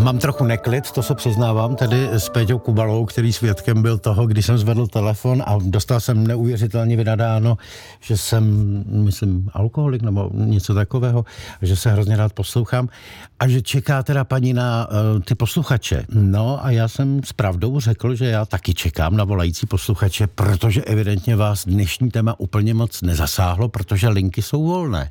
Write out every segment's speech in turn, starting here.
Mám trochu neklid, to se přiznávám, tedy s Péťou Kubalou, který svědkem byl toho, když jsem zvedl telefon a dostal jsem neuvěřitelně vynadáno, že jsem, myslím, alkoholik nebo něco takového, že se hrozně rád poslouchám a že čeká teda paní na ty posluchače. No a já jsem s pravdou řekl, že já taky čekám na volající posluchače, protože evidentně vás dnešní téma úplně moc nezasáhlo, protože linky jsou volné.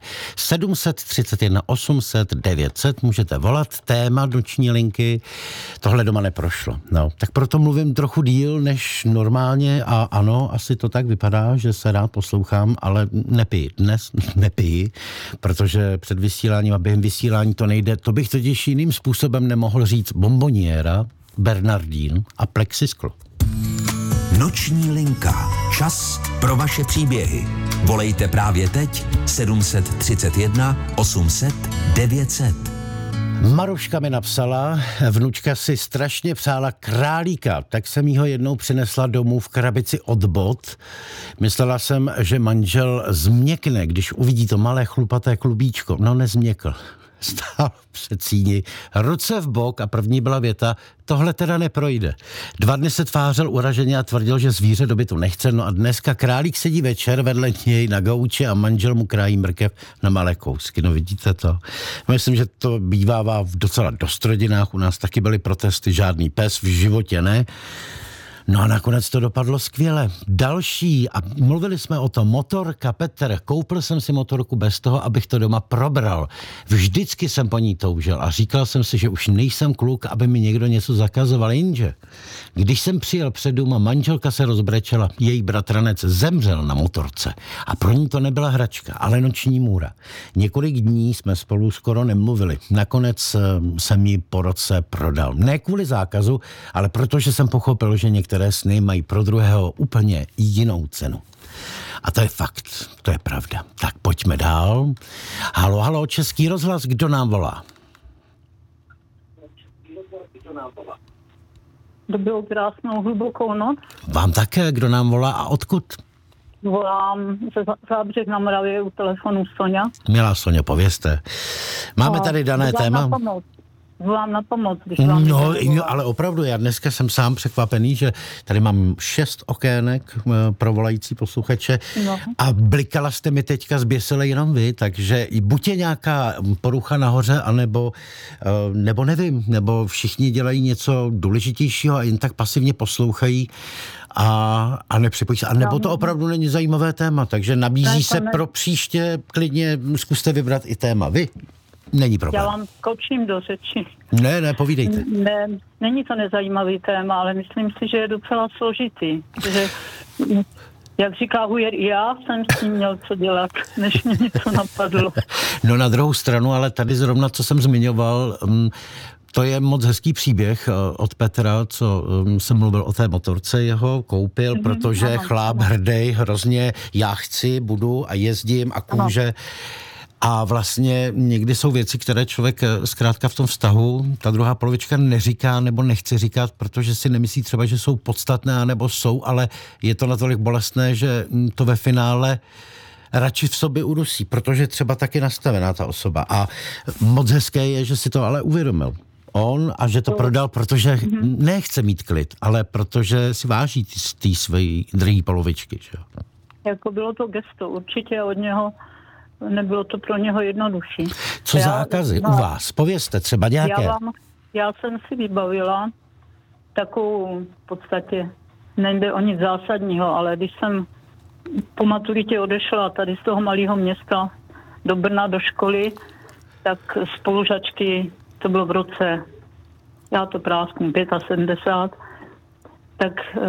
731 800 900 můžete volat, téma noční linky, tohle doma neprošlo. No, tak proto mluvím trochu díl než normálně a ano, asi to tak vypadá, že se rád poslouchám, ale nepiji. Dnes nepiji, protože před vysíláním a během vysílání to nejde. To bych totiž jiným způsobem nemohl říct bomboniéra, bernardín a plexisklo. Noční linka. Čas pro vaše příběhy. Volejte právě teď 731 800 900. Maruška mi napsala, vnučka si strašně přála králíka, tak jsem jí ho jednou přinesla domů v krabici od bot. Myslela jsem, že manžel změkne, když uvidí to malé chlupaté klubíčko. No, nezměkl. Stál před síni, ruce v bok a první byla věta, tohle teda neprojde. 2 dny se tvářel uraženě a tvrdil, že zvíře do bytu nechce, no a dneska králík sedí večer vedle něj na gauči a manžel mu krájí mrkev na malé kousky. No vidíte to? Myslím, že to bývává v docela dost rodinách, u nás taky byly protesty, žádný pes v životě ne. No a nakonec to dopadlo skvěle. Další, a mluvili jsme o tom, motorka, Petr, koupil jsem si motorku bez toho, abych to doma probral. Vždycky jsem po ní toužil a říkal jsem si, že už nejsem kluk, aby mi někdo něco zakazoval, jenže. Když jsem přijel před dům a manželka se rozbrečela, její bratranec zemřel na motorce a pro ní to nebyla hračka, ale noční můra. Několik dní jsme spolu skoro nemluvili. Nakonec jsem ji po roce prodal. Ne kvůli zákazu, ale protože jsem pochopil, že některé sny mají pro druhého úplně jinou cenu. A to je fakt, to je pravda. Tak pojďme dál. Halo, halo, Český rozhlas, kdo nám volá? Dobrou, krásnou, hlubokou noc. Vám také, kdo nám volá a odkud? Volám ze Zábřeh na Moravě u telefonu Soňa. Milá Soňa, povězte. Máme tady dané téma. Volám na pomoc, když vám ale opravdu, já dneska jsem sám překvapený, že tady mám 6 okének pro volající posluchače a blikala jste mi teďka zběsile jenom vy, takže buď je nějaká porucha nahoře, anebo nebo nevím, nebo všichni dělají něco důležitějšího a jen tak pasivně poslouchají a nepřipojí se. A nebo to opravdu není zajímavé téma, takže nabízí se pro příště, klidně zkuste vybrat i téma. Vy? Není problém. Já vám skočím do řeči. Ne, povídejte. Ne, není to nezajímavý téma, ale myslím si, že je docela složitý. Že, jak říká Hujer, já jsem s tím měl co dělat, než mě něco napadlo. No na druhou stranu, ale tady zrovna, co jsem zmiňoval, to je moc hezký příběh od Petra, co jsem mluvil o té motorce jeho, koupil, protože chlap hrdej, hrozně já chci, budu a jezdím a kůže. A vlastně někdy jsou věci, které člověk zkrátka v tom vztahu, ta druhá polovička neříká nebo nechce říkat, protože si nemyslí třeba, že jsou podstatné, nebo jsou, ale je to natolik bolestné, že to ve finále radši v sobě udusí, protože třeba taky nastavená ta osoba. A moc hezké je, že si to ale uvědomil. On a že to prodal, protože nechce mít klid, ale protože si váží ty své druhé polovičky. Že? Jako bylo to gesto, určitě od něho. Nebylo to pro něho jednodušší. Co zákazy u vás? Povězte třeba nějaké. Já jsem si vybavila takovou, v podstatě nejde o nic zásadního, ale když jsem po maturitě odešla tady z toho malého města do Brna do školy, tak spolužačky, to bylo v roce, já to prásknu, 75, tak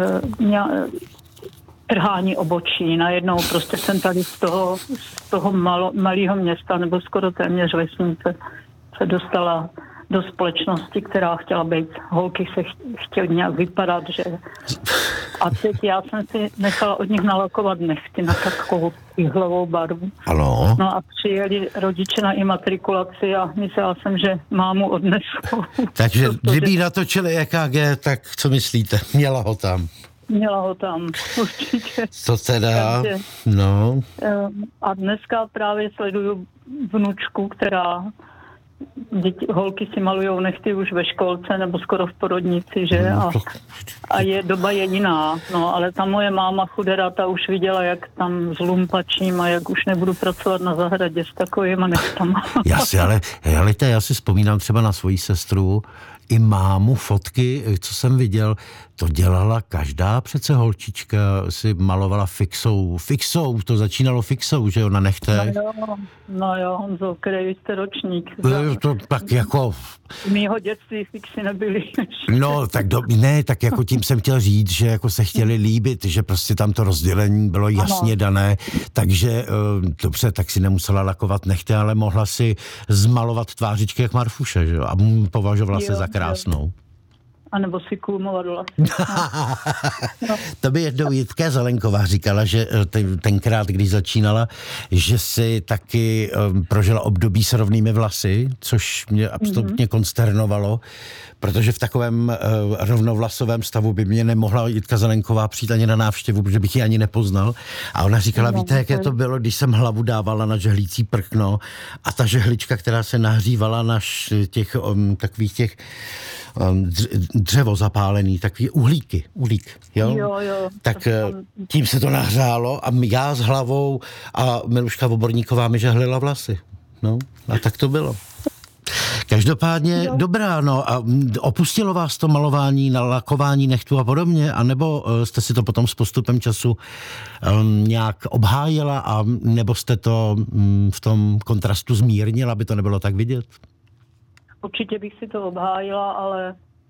trhání obočí. Najednou prostě jsem tady z toho malého města, nebo skoro téměř vesnice, se dostala do společnosti, která chtěla být, holky se chtěly nějak vypadat, že... A teď já jsem si nechala od nich nalakovat nechty na takovou ihlovou barvu. Ano. No a přijeli rodiče na imatrikulaci a myslela jsem, že mámu odnesou. Takže kdyby natočili EKG, tak co myslíte? Měla ho tam. Měla ho tam, určitě. Co teda? Takže, no. A dneska právě sleduju vnučku, která holky si malujou nechty už ve školce nebo skoro v porodnici, že? A doba je jiná. No, ale ta moje máma chudera, ta už viděla, jak tam s lumpačím a jak už nebudu pracovat na zahradě s takovýma nechtama. Já si vzpomínám třeba na svoji sestru, i mámu, fotky, co jsem viděl, to dělala každá přece holčička, si malovala fixou, to začínalo fixou, že jo, na nechtech. No jo, Honzo, který jste ročník. To tak jako... V mýho dětství fixy nebyly. No, tak jako tím jsem chtěl říct, že jako se chtěli líbit, že prostě tam to rozdělení bylo jasně dané, takže dobře, tak si nemusela lakovat nechty, ale mohla si zmalovat tvářičky jak Marfuše, že jo, a považovala se za krásnou. A nebo si kůmovat vlasy. To by jednou Jitka Zelenková říkala, že tenkrát, když začínala, že si taky prožila období s rovnými vlasy, což mě absolutně konsternovalo, protože v takovém rovnovlasovém stavu by mě nemohla Jitka Zelenková přijít ani na návštěvu, protože bych ji ani nepoznal. A ona říkala, víte, jaké to bylo, když jsem hlavu dávala na žehlící prkno a ta žehlička, která se nahřívala na takových těch dřevo zapálený, takový uhlík, jo? Jo. Tak tím se to nahřálo a já s hlavou a Miluška Voborníková mi žehlila vlasy. No, a tak to bylo. Každopádně dobrá, no a opustilo vás to malování, nalakování nechtů a podobně, anebo jste si to potom s postupem času nějak obhájila a nebo jste to v tom kontrastu zmírnila, aby to nebylo tak vidět? Určitě bych si to obhájila, ale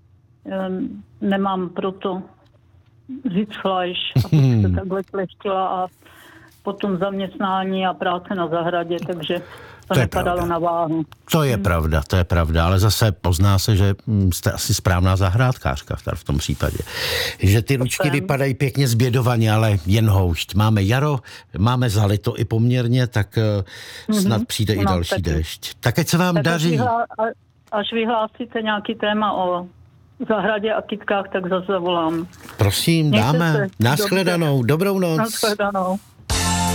nemám proto Sitzfleisch, abych se takhle kleštila a potom zaměstnání a práce na zahradě, takže to nepadalo na váhu. To je pravda, ale zase pozná se, že jste asi správná zahrádkářka v tom případě. Že ty ručky vypadají pěkně zbědovaně, ale jen houšť. Máme jaro, máme zalito i poměrně, tak snad přijde i další déšť. Tak ať se vám daří. Až vyhlásíte nějaký téma o zahradě a kytkách, tak zase zavolám. Prosím, dáme. Nashledanou. Dobrou noc. Nashledanou.